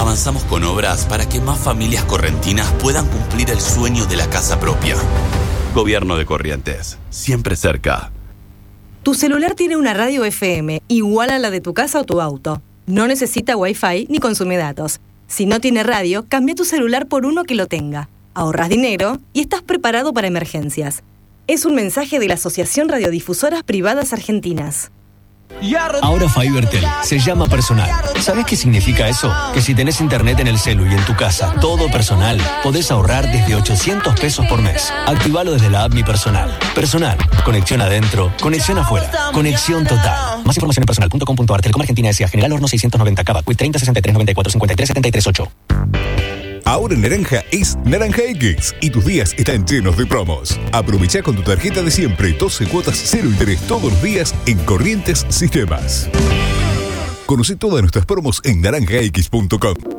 avanzamos con obras para que más familias correntinas puedan cumplir el sueño de la casa propia. Gobierno de Corrientes, siempre cerca. Tu celular tiene una radio FM igual a la de tu casa o tu auto. No necesita Wi-Fi ni consume datos. Si no tiene radio, cambia tu celular por uno que lo tenga. Ahorras dinero y estás preparado para emergencias. Es un mensaje de la Asociación Radiodifusoras Privadas Argentinas. Ahora Fibertel se llama Personal. ¿Sabés qué significa eso? Que si tenés internet en el celu y en tu casa, todo personal, podés ahorrar desde 800 pesos por mes. Activalo desde la app Mi Personal. Personal. Conexión adentro, conexión afuera. Conexión total. Más información en personal.com.ar. Telecom Argentina S.A. General Horno 690 Cava. Quit 30 63 94 53 73 8. Ahora en Naranja es Naranja X y tus días están llenos de promos. Aprovecha con tu tarjeta de siempre 12 cuotas 0 interés todos los días en Corrientes Sistemas. Conoce todas nuestras promos en naranjax.com.